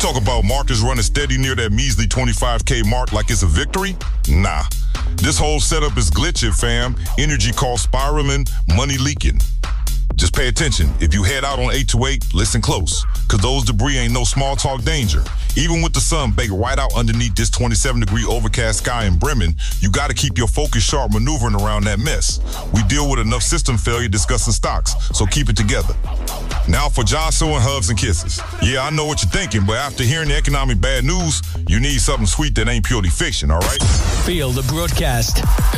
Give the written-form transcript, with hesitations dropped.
talk about markets running steady near that measly 25K mark like it's a victory? Nah. This whole setup is glitching, fam. Energy costs spiraling, money leaking. Just pay attention. If you head out on 828, listen close, because those debris ain't no small talk danger. Even with the sun baked right out underneath this 27-degree overcast sky in Bremen, you got to keep your focus sharp maneuvering around that mess. We deal with enough system failure discussing stocks, so keep it together. Now for Johnson and hugs and kisses. Yeah, I know what you're thinking, but after hearing the economic bad news, you need something sweet that ain't purely fiction, all right? Feel the broadcast.